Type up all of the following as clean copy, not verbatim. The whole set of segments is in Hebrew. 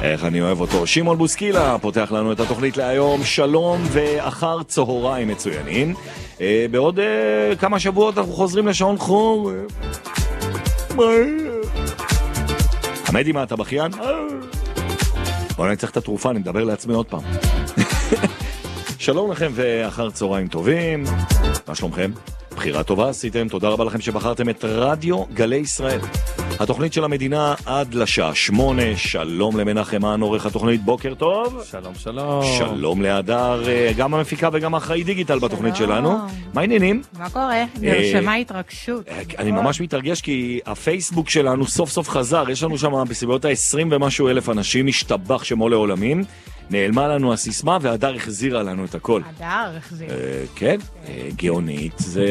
איך אני אוהב אותו. שמעון בוסקילה פותח לנו את התוכנית להיום. שלום ואחר צהריים מצוינים. בעוד כמה שבועות אנחנו חוזרים לשעון חור. עמדי, מה אתה בכיין? בואו אני צריך את התרופה, אני מדבר לעצמי עוד פעם. שלום לכם ואחר צהריים טובים. מה שלומכם? בחירה טובה עשיתם, תודה רבה לכם שבחרתם את רדיו גלי ישראל, התוכנית של המדינה עד לשעה 8. שלום למנחם מן, עורך התוכנית, בוקר טוב. שלום שלום. שלום להדר, גם המפיקה וגם האחראי דיגיטל בתוכנית שלנו. מה העניינים? מה קורה? נרשמה התרגשות. אני ממש מתרגש כי הפייסבוק שלנו סוף סוף חזר, יש לנו שם בסביבות ה-20 ומשהו אלף אנשים, משתבח שמו לעולמים. נעלמה לנו הסיסמה והדר החזירה לנו את הכל. הדר החזיר. כן, גאונית זה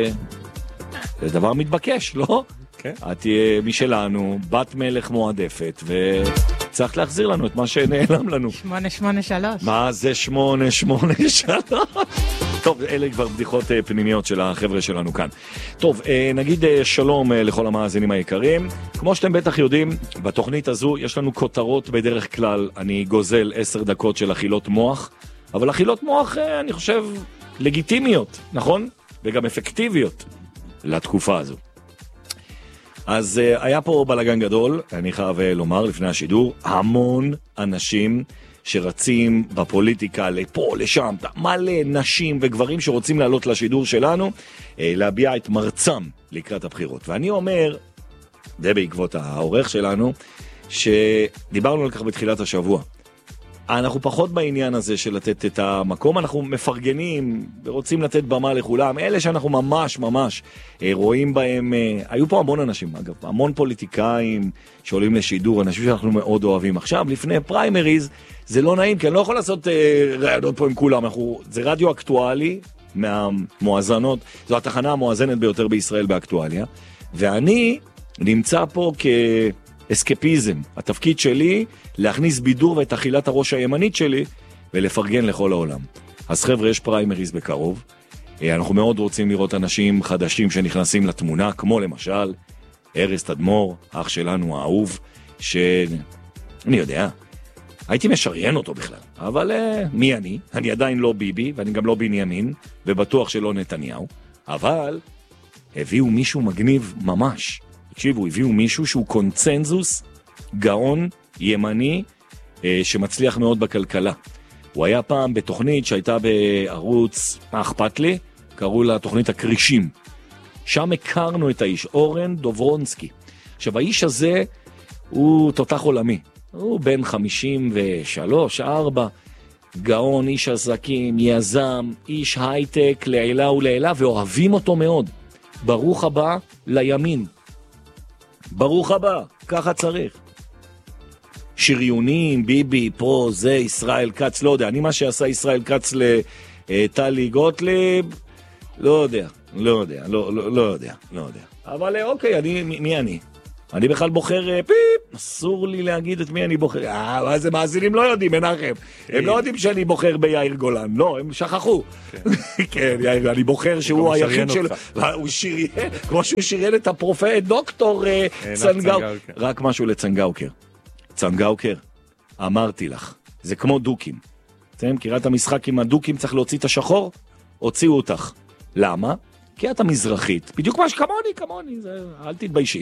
דבר מתבקש, לא? כן. את תהיה משלנו, בת מלך מועדפת, וצריך להחזיר לנו את מה שנעלם לנו. 883. מה זה 883? טוב, אלה כבר בדיחות פנימיות של החבר'ה שלנו כאן. טוב, נגיד שלום לכל המאזינים היקרים. כמו שאתם בטח יודעים, בתוכנית הזו יש לנו כותרות בדרך כלל. אני גוזל 10 דקות של אכילות מוח, אבל אכילות מוח, אני חושב, לגיטימיות, נכון? וגם אפקטיביות לתקופה הזו. אז היה פה בלגן גדול, אני חייב לומר לפני השידור, המון אנשים שרצים בפוליטיקה לפה, לשם, מלא נשים וגברים שרוצים לעלות לשידור שלנו, להביע את מרצם לקראת הבחירות. ואני אומר, זה בעקבות העורך שלנו, שדיברנו על כך בתחילת השבוע. אנחנו פחות בעניין הזה של לתת את המקום, אנחנו מפרגנים ורוצים לתת במה לכולם, אלה שאנחנו ממש רואים בהם, היו פה המון אנשים אגב, המון פוליטיקאים שעולים לשידור, אנשים שאנחנו מאוד אוהבים. עכשיו, לפני פריימריז, זה לא נעים, כי אני לא יכול לעשות רעיונות פה עם כולם, זה רדיו אקטואלי מהמואזנות, זו התחנה המואזנת ביותר בישראל באקטואליה, ואני נמצא פה אסקפיזם. התפקיד שלי להכניס בידור ואת אכילת הראש הימנית שלי ולפרגן לכל העולם. אז חבר'ה, יש פריימריז בקרוב. אנחנו מאוד רוצים לראות אנשים חדשים שנכנסים לתמונה, כמו למשל ארז תדמור, אח שלנו האהוב, אני יודע, הייתי משריין אותו בכלל. אבל מי אני? אני עדיין לא ביבי, ואני גם לא בנימין, ובטוח שלא נתניהו. אבל הביאו מישהו מגניב ממש. תקשיבו, הביאו מישהו שהוא קונצנזוס, גאון, ימני, שמצליח מאוד בכלכלה. הוא היה פעם בתוכנית שהייתה בערוץ, מה אכפת לי? קראו לה תוכנית הקרישים. שם הכרנו את האיש, אורן דוברונסקי. עכשיו, האיש הזה הוא תותח עולמי. הוא בן 53, 4, גאון, איש עסקים, יזם, איש הייטק, לעילה ולעילה, ואוהבים אותו מאוד. ברוך הבא לימין. ברוך הבא, ככה צריך. שריונים, ביבי, פה, זה, ישראל קץ, לא יודע. אני מה שעשה ישראל קץ לטלי גוטליב, לא יודע. אבל אוקיי, מי אני? אני בכלל בוחר פיפ, אסור לי להגיד את מי אני בוחר. מה זה מאזינים לא יודעים, מנחם. הם לא יודעים שאני בוחר ביאיר גולן. לא, הם שכחו. כן, יאיר, אני בוחר שהוא היחיד של... הוא שריין, כמו שהוא שריין את הפרופט, דוקטור צנגאוקר. רק משהו לצנגאוקר. צנגאוקר, אמרתי לך, זה כמו דוקים. אתם מכירה את המשחק עם הדוקים, צריך להוציא את השחור? הוציאו אותך. למה? כי את המזרחית. בדיוק מה שכמוני, אל תתביישי.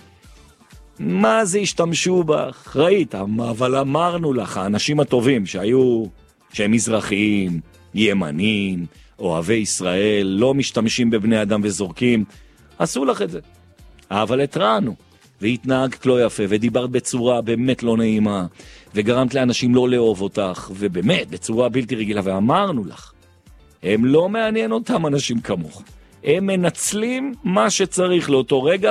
מה זה השתמשו בך? ראית, אבל אמרנו לך, האנשים הטובים שהם מזרחיים, ימנים, אוהבי ישראל, לא משתמשים בבני אדם וזורקים, עשו לך את זה. אבל התרענו, והתנהגת לא יפה, ודיברת בצורה באמת לא נעימה, וגרמת לאנשים לא לאהוב אותך, ובאמת, בצורה בלתי רגילה, ואמרנו לך, הם לא מעניין אותם אנשים כמוך. הם מנצלים מה שצריך לאותו רגע,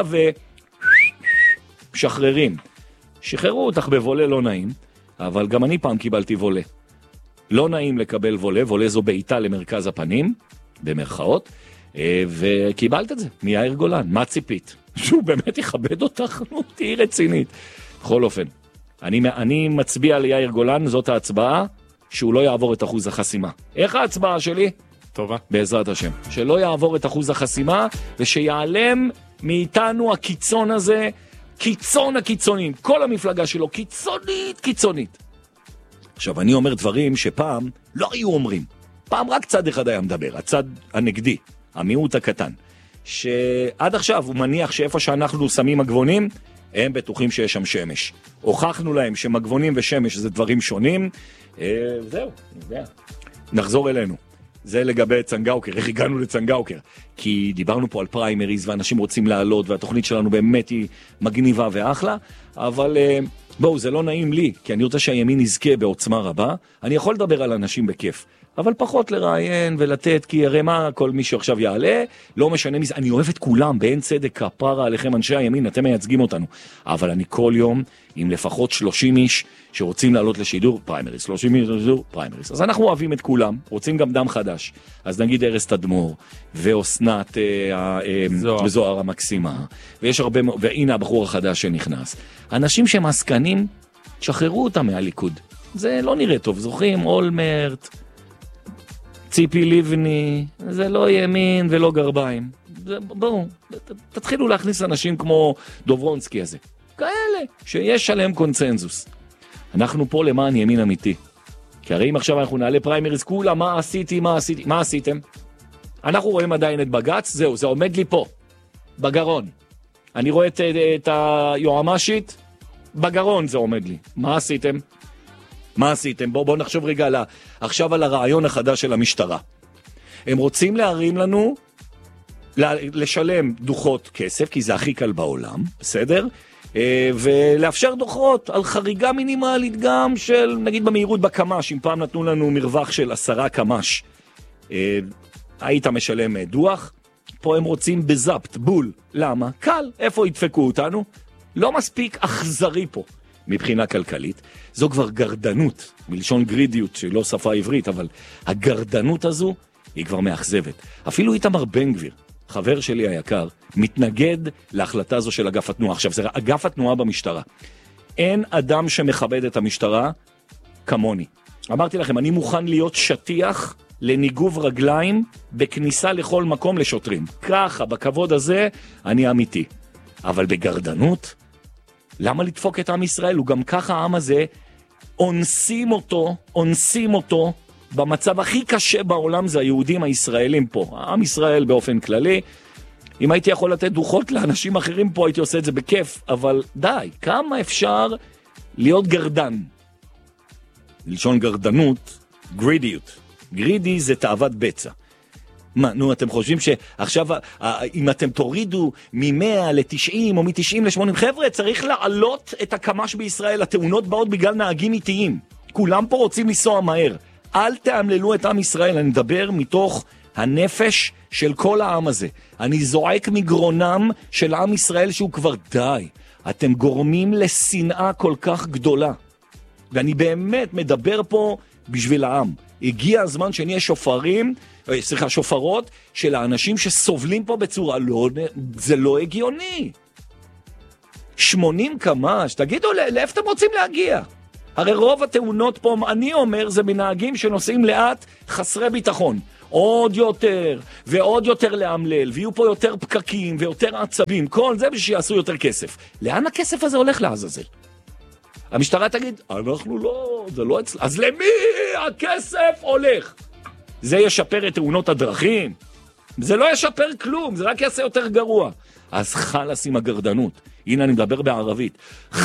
משחררים. שחררו אותך בוולה לא נעים, אבל גם אני פעם קיבלתי וולה. לא נעים לקבל וולה, וולה זו בעיטה למרכז הפנים, במרכאות, וקיבלת את זה מיאיר גולן. מה ציפית? שהוא באמת יכבד אותך? תהי רצינית. בכל אופן, אני מצביע ליאיר גולן, זאת ההצבעה, שהוא לא יעבור את אחוז החסימה. איך ההצבעה שלי? טובה. בעזרת השם. שלא יעבור את אחוז החסימה, ושיעלם מאיתנו הקיצון הזה, קיצון הקיצונים, כל המפלגה שלו קיצונית. עכשיו, אני אומר דברים שפעם לא היו אומרים. פעם רק צד אחד היה מדבר, הצד הנגדי, המיעוט הקטן. שעד עכשיו הוא מניח שאיפה שאנחנו שמים מגבונים, הם בטוחים שיש שם שמש. הוכחנו להם שמגבונים ושמש זה דברים שונים. זהו, נחזור אלינו. זה לגבי צנגאוקר, איך הגענו לצנגאוקר? כי דיברנו פה על פריימריז ואנשים רוצים לעלות והתוכנית שלנו באמת היא מגניבה ואחלה, אבל בואו, זה לא נעים לי, כי אני רוצה שהימין יזכה בעוצמה רבה. אני יכול לדבר על אנשים בכיף, אבל פחות לראיין ולתת, כי הרי מה כל מי שעכשיו יעלה, לא משנה מזה, אני אוהב את כולם, באין צדק כפרה עליכם אנשי הימין, אתם מייצגים אותנו, אבל אני כל יום עם לפחות 30 איש שרוצים לעלות לשידור פריימריז, 30 איש לשידור פריימריז, אז אנחנו אוהבים את כולם, רוצים גם דם חדש, אז נגיד ארז תדמור, ואוסנת וזוהר המקסימה, ויש הרבה, והנה הבחור החדש שנכנס, אנשים שהם עסקנים, שחררו אותם מהליכוד, זה לא נראה טוב, זוכרים, אולמרט, ציפי ליבני, זה לא ימין ולא גרביים. בואו, תתחילו להכניס אנשים כמו דוברונסקי הזה. כאלה, שיש עליהם קונצנזוס. אנחנו פה למען ימין אמיתי. כי הרי אם עכשיו אנחנו נעלה פריימריז, כולה, מה עשיתם? אנחנו רואים עדיין את בגץ, זהו, זה עומד לי פה, בגרון. אני רואה את היועמ"שית, בגרון זה עומד לי. מה עשיתם? בואו נחשוב רגע עכשיו על הרעיון החדש של המשטרה. הם רוצים להרים לנו, לשלם דוחות כסף, כי זה הכי קל בעולם, בסדר? ולאפשר דוחות על חריגה מינימלית גם של, נגיד במהירות בקמש, אם פעם נתנו לנו מרווח של 10 קמש, היית משלם דוח, פה הם רוצים בזפט, בול. למה? קל, איפה ידפקו אותנו? לא מספיק אכזרי פה. מבחינה כלכלית, זו כבר גרדנות, מלשון גרידיות, שהיא לא שפה עברית, אבל הגרדנות הזו היא כבר מאכזבת. אפילו איתמר בן גביר, חבר שלי היקר, מתנגד להחלטה הזו של אגף התנועה. עכשיו, זה אגף התנועה במשטרה. אין אדם שמכבד את המשטרה כמוני. אמרתי לכם, אני מוכן להיות שטיח לניגוב רגליים בכניסה לכל מקום לשוטרים. ככה, בכבוד הזה, אני אמיתי. אבל בגרדנות, למה לדפוק את עם ישראל? הוא גם ככה העם הזה, אונסים אותו במצב הכי קשה בעולם, זה היהודים הישראלים פה. העם ישראל באופן כללי, אם הייתי יכול לתת דוחות לאנשים אחרים פה, הייתי עושה את זה בכיף, אבל די, כמה אפשר להיות גרדן? ללשון גרדנות, גרידיות. גרידי זה תאוות בצע. מה, נו, אתם חושבים שעכשיו, אם אתם תורידו מ-100 ל-90 או מ-90 ל-80, חבר'ה, צריך לעלות את הקמש בישראל, התאונות באות בגלל נהגים איטיים. כולם פה רוצים לנסוע מהר. אל תאמללו את עם ישראל, אני מדבר מתוך הנפש של כל העם הזה. אני זועק מגרונם של עם ישראל שהוא כבר די. אתם גורמים לשנאה כל כך גדולה. ואני באמת מדבר פה בשביל העם. הגיע הזמן שנהיה שופרות של האנשים שסובלים פה בצורה לא, זה לא הגיוני. 80 קמ"ש, תגידו, לאיפה אתם רוצים להגיע? הרי רוב התאונות פה, אני אומר, זה מנהגים שנוסעים לאט חסרי ביטחון. עוד יותר ועוד יותר להמלל, ויהיו פה יותר פקקים ויותר עצבים, כל זה בשביל שיעשו יותר כסף. לאן הכסף הזה הולך לעזאזל? המשטרה תגיד, אנחנו לא, זה לא אצל... אז למי הכסף הולך? זה ישפר את תאונות הדרכים? זה לא ישפר כלום, זה רק יעשה יותר גרוע. אז חלס עם הגרדנות. הנה אני מדבר בערבית.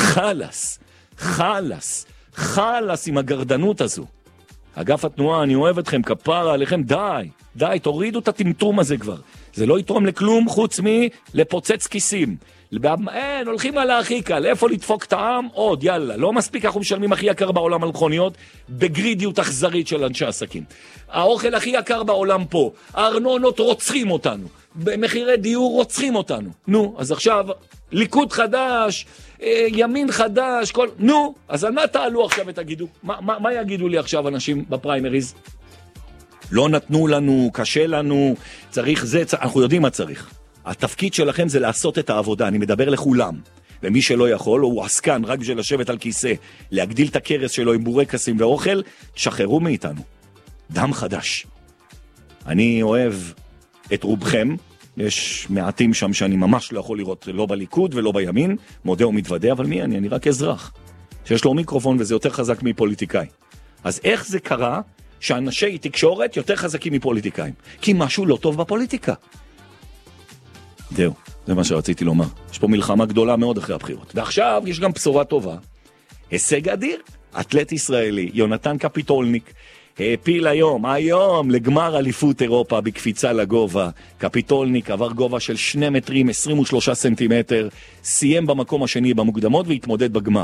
חלס עם הגרדנות הזו. אגף התנועה, אני אוהב אתכם, כפרה עליכם, די, תורידו את הטמטום הזה כבר. זה לא יתרום לכלום חוץ מלפוצץ כיסים. אין, הולכים על הכי קל, איפה לדפוק את העם? עוד, יאללה, לא מספיק, אנחנו משלמים הכי יקר בעולם על מכוניות, בגרידיות אכזרית של אנשי עסקים. האוכל הכי יקר בעולם פה, הארנונות רוצחים אותנו, במחירי דיור רוצחים אותנו. נו, אז עכשיו, ליכוד חדש, ימין חדש, נו, אז על מה תעלו עכשיו ותגידו? מה יגידו לי עכשיו אנשים בפריימריז? לא נתנו לנו, קשה לנו, צריך זה, אנחנו יודעים מה צריך. התפקיד שלכם זה לעשות את העבודה, אני מדבר לכולם. ומי שלא יכול, הוא עסקן רק בשביל לשבת על כיסא, להגדיל את הכרס שלו עם בורקסים ואוכל, שחררו מאיתנו. דם חדש. אני אוהב את רובכם, יש מעטים שם שאני ממש לא יכול לראות, לא בליכוד ולא בימין, מודה ומתוודה, אבל מי אני רק אזרח, שיש לו מיקרופון וזה יותר חזק מפוליטיקאי. אז איך זה קרה שאנשי תקשורת יותר חזקים מפוליטיקאים? כי משהו לא טוב בפוליטיקה. זהו, זה מה שרציתי לומר. יש פה מלחמה גדולה מאוד אחרי הבחירות. ועכשיו יש גם בשורה טובה. הישג אדיר, אתלט ישראלי, יונתן קפיטולניק, העפיל היום לגמר אליפות אירופה בקפיצה לגובה. קפיטולניק עבר גובה של 2 מטרים 23 סנטימטר, סיים במקום השני במוקדמות והתמודד בגמר.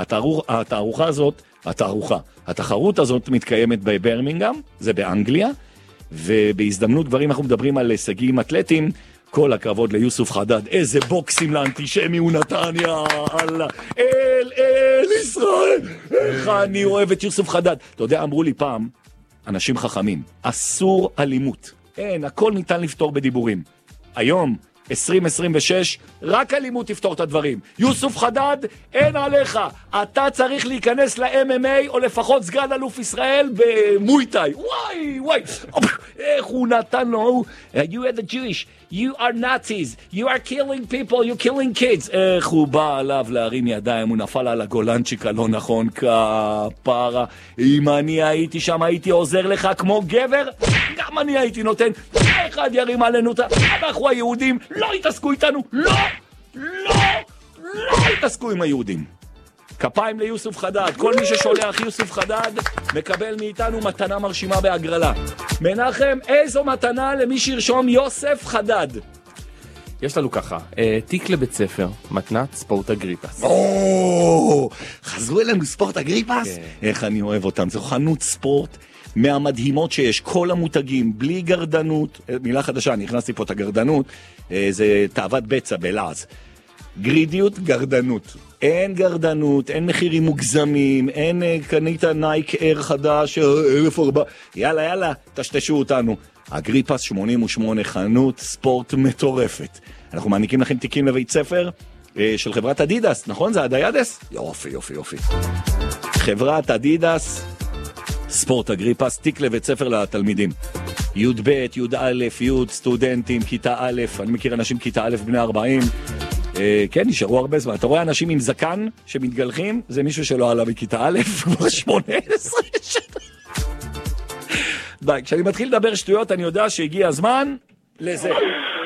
התחרות הזאת מתקיימת בברמינגהאם, זה באנגליה, ובהזדמנות גברים אנחנו מדברים על הישגים אתלטים. כל הכבוד ליוסוף חדד, איזה בוקסים לאנטישמי הוא נתן, יאללה, אל ישראל, איך אני אוהב את יוסוף חדד. אתה יודע, אמרו לי פעם, אנשים חכמים, אסור אלימות, אין, הכל ניתן לפתור בדיבורים. היום, 2026, רק אלימות תפתור את הדברים. יוסוף חדד, אין עליך, אתה צריך להיכנס ל-MMA, או לפחות סגן אלוף ישראל במויטאי. וואי, איך הוא נתן לו, you are the Jewish, you are Nazis, you are killing people, you're killing kids. איך הוא בא עליו להרים ידיים, הוא נפל על הגולנצ'יק הלא נכון, כפרה. אם אני הייתי שם, הייתי עוזר לך כמו גבר, גם אני הייתי נותן, אחד ירים עלינו, אנחנו היהודים, לא התעסקו איתנו, לא התעסקו עם היהודים. כפיים ליוסוף חדד, כל מי ששולח יוסוף חדד מקבל מאיתנו מתנה מרשימה בהגרלה. מנחם, איזו מתנה למי שירשום יוסף חדד? יש לנו ככה, תיק לבית ספר, מתנת ספורט אגריפס. חזרו אלינו ספורט אגריפס? איך אני אוהב אותם, זו חנות ספורט מהמדהימות שיש, כל המותגים, בלי גרדנות, מילה חדשה, אני הכנסתי פה את הגרדנות, זה תאוות בצע בלעז. גרידיות, גרדנות. אין גרדנות, אין מחירים מוגזמים, אין קנית נייק אר חדש, 1,400, יאללה, תשתשו אותנו. אגריפס 88, חנות ספורט מטורפת. אנחנו מעניקים לכם תיקים לבית ספר של חברת אדידס, נכון? זה אדידס? יופי. חברת אדידס, ספורט אגריפס, תיק לבית ספר לתלמידים. י"ב, י"א, י', סטודנטים, כיתה א', אני מכיר אנשים כיתה א' בני 40, כן, נשארו הרבה זמן. אתה רואה אנשים עם זקן שמתגלחים, זה מישהו שלא עלה מכיתה א', כבר 18 שנה. די, כשאני מתחיל לדבר שטויות, אני יודע שהגיע הזמן לזה.